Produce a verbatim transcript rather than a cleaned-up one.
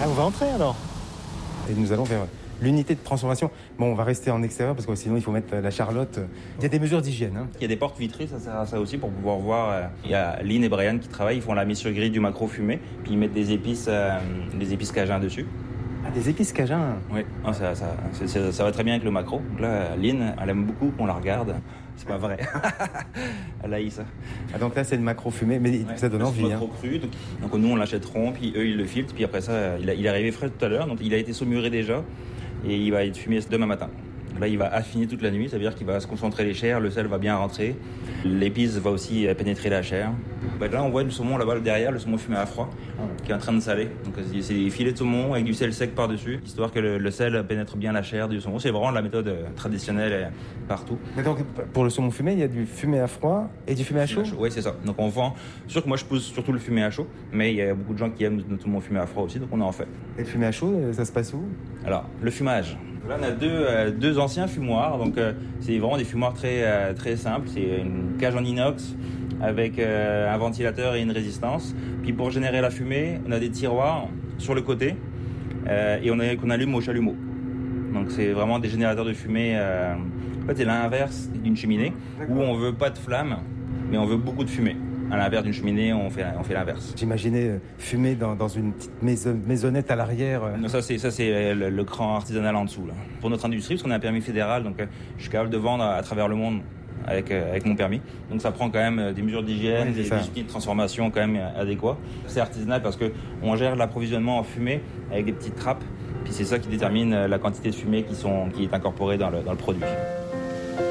Ah, on va entrer alors. Et nous allons vers l'unité de transformation. Bon, on va rester en extérieur parce que sinon il faut mettre la Charlotte. Il y a des mesures d'hygiène. Hein. Il y a des portes vitrées, ça sert à ça aussi pour pouvoir voir. Euh, il y a Lynn et Brian qui travaillent, ils font la mise sur grille du macro fumé, puis ils mettent des épices, euh, des épices cajun dessus. Ah, des épices cajun. Oui, ah, ça, ça, ça, ça, ça va très bien avec le macro. Donc là, Lynn, elle aime beaucoup qu'on la regarde. C'est pas vrai. Elle haït ça. Ah, donc là, c'est le macro fumé, mais ouais, ça donne envie. C'est le macro hein. cru. Donc, donc nous, on l'achèteront, puis eux, ils le filtrent. Puis après ça, il, a, il est arrivé frais tout à l'heure, donc il a été saumuré déjà. Et il va être fumé demain matin. Là, il va affiner toute la nuit, ça veut dire qu'il va se concentrer les chairs, le sel va bien rentrer, l'épice va aussi pénétrer la chair. Bah, là, on voit le saumon là-bas derrière, le saumon fumé à froid, qui est en train de saler. Donc, c'est des filets de saumon avec du sel sec par-dessus, histoire que le, le sel pénètre bien la chair du saumon. C'est vraiment la méthode traditionnelle partout. Mais donc, pour le saumon fumé, il y a du fumé à froid et du fumé à chaud, chaud. Oui, c'est ça. Donc, on vend. C'est sûr que moi, je pousse surtout le fumé à chaud, mais il y a beaucoup de gens qui aiment notre saumon fumé à froid aussi, donc on en fait. Et le fumé à chaud, ça se passe où? Alors, le fumage. Là, on a deux, euh, deux anciens fumoirs, donc euh, c'est vraiment des fumoirs très, euh, très simples. C'est une cage en inox avec euh, un ventilateur et une résistance. Puis pour générer la fumée, on a des tiroirs sur le côté euh, et on a, qu'on allume au chalumeau. Donc c'est vraiment des générateurs de fumée. Euh, en fait, c'est l'inverse d'une cheminée où on veut pas de flamme, mais on veut beaucoup de fumée. À l'inverse d'une cheminée, on fait, on fait l'inverse. J'imaginais fumer dans, dans une petite maison, maisonnette à l'arrière. Non, ça, c'est, ça, c'est le, le cran artisanal en dessous. Là. Pour notre industrie, parce qu'on a un permis fédéral, donc je suis capable de vendre à, à travers le monde avec, avec mon permis. Donc ça prend quand même des mesures d'hygiène, oui, des, des outils de transformation quand même adéquats. C'est artisanal parce qu'on gère l'approvisionnement en fumée avec des petites trappes. Puis c'est ça qui détermine la quantité de fumée qui, sont, qui est incorporée dans le, dans le produit.